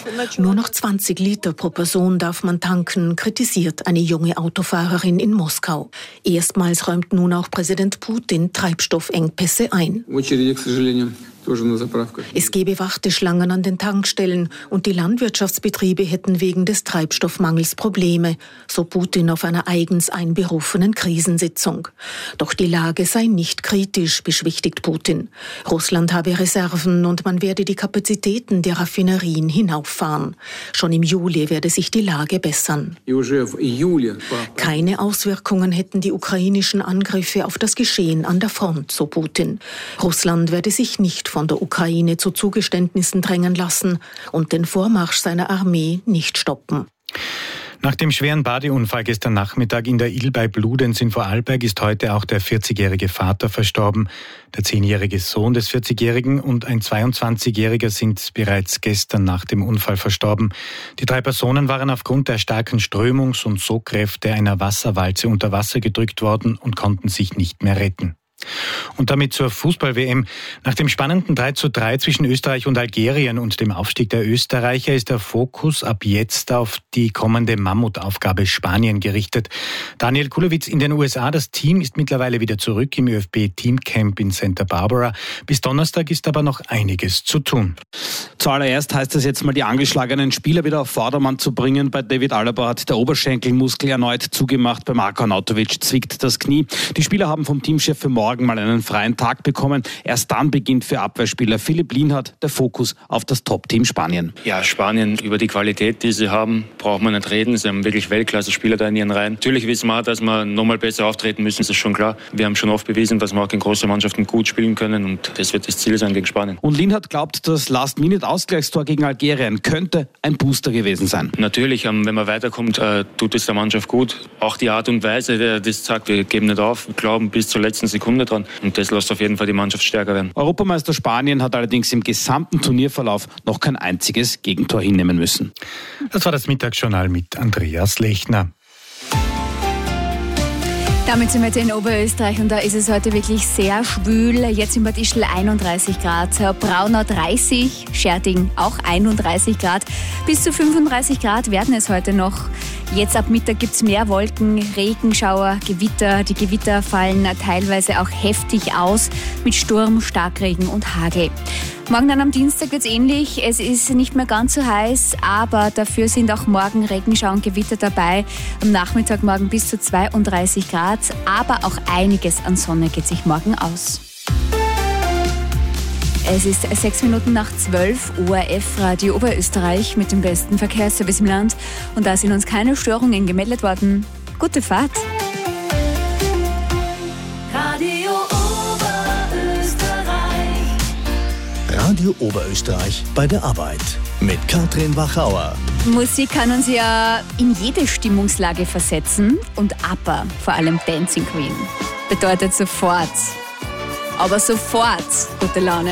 Nur noch 20 Liter pro Person darf man tanken, kritisiert eine junge Autofahrerin in Moskau. Erstmals räumt nun auch Präsident Putin Treibstoffengpässe ein. Es gebe Warteschlangen an den Tankstellen und die Landwirtschaftsbetriebe hätten wegen des Treibstoffmangels Probleme, so Putin auf einer eigens einberufenen Krisensitzung. Doch die Lage sei nicht kritisch, beschwichtigt Putin. Russland habe Reserven und man werde die Kapazitäten der Raffinerien hinauffahren. Schon im Juli werde sich die Lage bessern. Keine Auswirkungen hätten die ukrainischen Angriffe auf das Geschehen an der Front, so Putin. Russland werde sich nicht von der Ukraine zu Zugeständnissen drängen lassen und den Vormarsch seiner Armee nicht stoppen. Nach dem schweren Badeunfall gestern Nachmittag in der Ill bei Bludenz in Vorarlberg ist heute auch der 40-jährige Vater verstorben. Der 10-jährige Sohn des 40-jährigen und ein 22-jähriger sind bereits gestern nach dem Unfall verstorben. Die 3 Personen waren aufgrund der starken Strömungs- und Sogkräfte einer Wasserwalze unter Wasser gedrückt worden und konnten sich nicht mehr retten. Und damit zur Fußball-WM. Nach dem spannenden 3:3 zwischen Österreich und Algerien und dem Aufstieg der Österreicher ist der Fokus ab jetzt auf die kommende Mammutaufgabe Spanien gerichtet. Daniel Kulowitz in den USA. Das Team ist mittlerweile wieder zurück im ÖFB-Teamcamp in Santa Barbara. Bis Donnerstag ist aber noch einiges zu tun. Zuallererst heißt es jetzt mal, die angeschlagenen Spieler wieder auf Vordermann zu bringen. Bei David Alaba hat der Oberschenkelmuskel erneut zugemacht. Bei Marko Arnautovic zwickt das Knie. Die Spieler haben vom Teamchef für morgen mal einen freien Tag bekommen. Erst dann beginnt für Abwehrspieler Philipp Lienhardt der Fokus auf das Top-Team Spanien. Ja, Spanien, über die Qualität, die sie haben, braucht man nicht reden. Sie haben wirklich Weltklasse-Spieler da in ihren Reihen. Natürlich wissen wir auch, dass wir nochmal besser auftreten müssen, das ist schon klar. Wir haben schon oft bewiesen, dass wir auch gegen große Mannschaften gut spielen können und das wird das Ziel sein gegen Spanien. Und Lienhardt glaubt, das Last-Minute-Ausgleichstor gegen Algerien könnte ein Booster gewesen sein. Natürlich, wenn man weiterkommt, tut es der Mannschaft gut. Auch die Art und Weise, der das sagt, wir geben nicht auf, wir glauben bis zur letzten Sekunde dran. Und das lässt auf jeden Fall die Mannschaft stärker werden. Europameister Spanien hat allerdings im gesamten Turnierverlauf noch kein einziges Gegentor hinnehmen müssen. Das war das Mittagsjournal mit Andreas Lechner. Damit sind wir jetzt in Oberösterreich und da ist es heute wirklich sehr schwül. Jetzt in Bad Ischl 31 Grad, Braunau 30, Scherding auch 31 Grad. Bis zu 35 Grad werden es heute noch. Jetzt ab Mittag gibt es mehr Wolken, Regenschauer, Gewitter. Die Gewitter fallen teilweise auch heftig aus mit Sturm, Starkregen und Hagel. Morgen dann am Dienstag wird es ähnlich. Es ist nicht mehr ganz so heiß, aber dafür sind auch morgen Regenschauer und Gewitter dabei. Am Nachmittag morgen bis zu 32 Grad, aber auch einiges an Sonne geht sich morgen aus. Es ist 6 Minuten nach 12 Uhr, ORF-Radio Oberösterreich mit dem besten Verkehrsservice im Land. Und da sind uns keine Störungen gemeldet worden. Gute Fahrt! Radio Oberösterreich bei der Arbeit mit Katrin Wachauer. Musik kann uns ja in jede Stimmungslage versetzen und ABBA, vor allem Dancing Queen, bedeutet sofort, aber sofort gute Laune.